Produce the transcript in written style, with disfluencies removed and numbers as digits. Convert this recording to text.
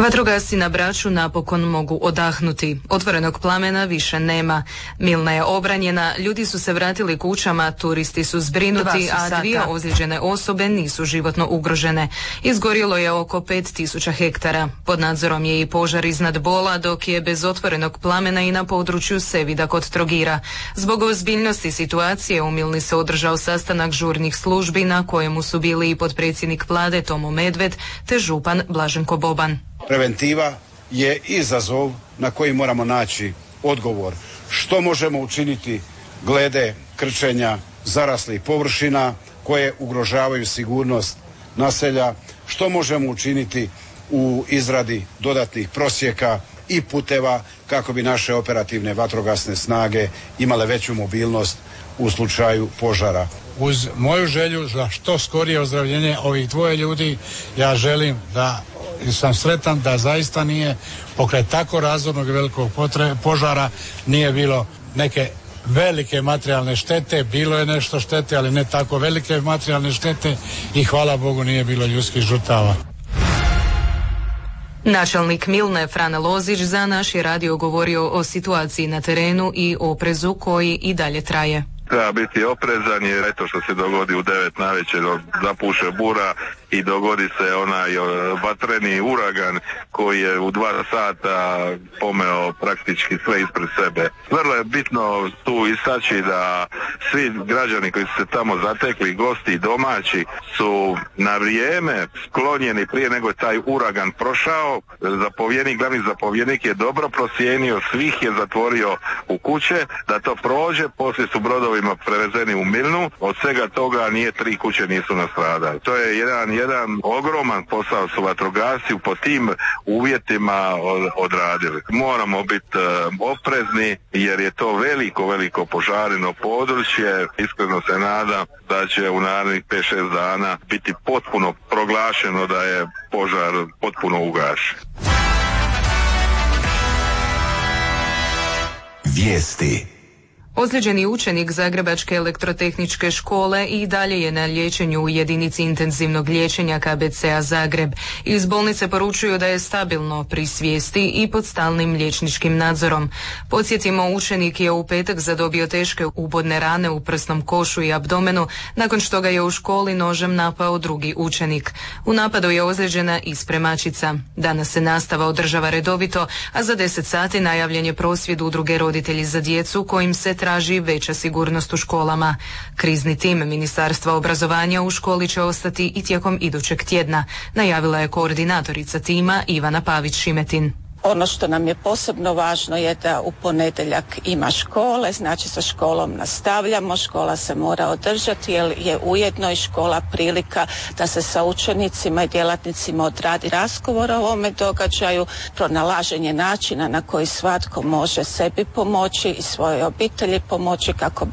Vatrogasci na Braču napokon mogu odahnuti. Otvorenog plamena više nema. Milna je obranjena, ljudi su se vratili kućama, turisti su zbrinuti, a 2 ozlijeđene osobe nisu životno ugrožene. Izgorjelo je oko 5000 hektara. Pod nadzorom je i požar iznad Bola, dok je bez otvorenog plamena i na području Sevida kod Trogira. Zbog ozbiljnosti situacije u Milni se održao sastanak žurnih službi na kojemu su bili i potpredsjednik vlade Tomo Medved te župan Blaženko Boban. Preventiva je izazov na koji moramo naći odgovor. Što možemo učiniti glede krčenja zaraslih površina koje ugrožavaju sigurnost naselja, što možemo učiniti u izradi dodatnih prosjeka i puteva kako bi naše operativne vatrogasne snage imale veću mobilnost u slučaju požara. Uz moju želju za što skorije ozdravljenje ovih 2 ljudi, ja želim da sam sretan da zaista nije pokraj tako razornog i velikog požara nije bilo neke velike materijalne štete. Bilo je nešto štete, ali ne tako velike materijalne štete i hvala Bogu nije bilo ljudskih žrtava. Načelnik Milne Frane Lozić za naš je radio govorio o situaciji na terenu i oprezu koji i dalje traje. Treba biti oprezan jer eto što se dogodi u 9 navečer, zapuše bura i dogodi se onaj vatreni uragan koji je u 2 sata pomeo praktički sve ispred sebe. Vrlo je bitno tu istaći da svi građani koji su se tamo zatekli, gosti i domaći, su na vrijeme sklonjeni prije nego je taj uragan prošao. Glavni zapovjednik je dobro procijenio, svih je zatvorio u kuće, da to prođe, poslije su brodovima prevezeni u Milnu, od svega toga 3 kuće nisu nastradale. To je jedan ogroman posao su vatrogasci po tim uvjetima odradili. Moramo biti oprezni jer je to veliko požareno područje. Iskreno se nadam da će u narednih 5-6 dana biti potpuno proglašeno da je požar potpuno ugašen. Vijesti. Ozlijeđeni učenik Zagrebačke elektrotehničke škole i dalje je na liječenju u jedinici intenzivnog liječenja KBC-a Zagreb. Iz bolnice poručuju da je stabilno pri svijesti i pod stalnim liječničkim nadzorom. Podsjetimo, učenik je u petak zadobio teške ubodne rane u prsnom košu i abdomenu nakon što ga je u školi nožem napao drugi učenik. U napadu je ozlijeđena i spremačica. Danas se nastava održava redovito, a za 10 sati najavljen je prosvjed udruge Roditelji za djecu kojim se traži veća sigurnost u školama. Krizni tim Ministarstva obrazovanja u školi će ostati i tijekom idućeg tjedna, najavila je koordinatorica tima Ivana Pavić-Šimetin. Ono što nam je posebno važno je da u ponedjeljak ima škole, znači sa školom nastavljamo, škola se mora održati jer je ujedno i škola prilika da se sa učenicima i djelatnicima odradi razgovor o ovome događaju, pronalaženje načina na koji svatko može sebi pomoći i svojoj obitelji pomoći kako